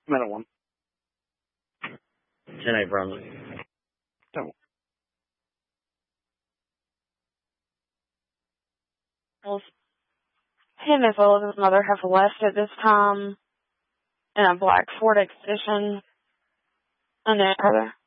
Middle one. 10-8 Brunswick. Don't. Well, him as well as his mother have left at this time in a black Ford Expedition. And then further.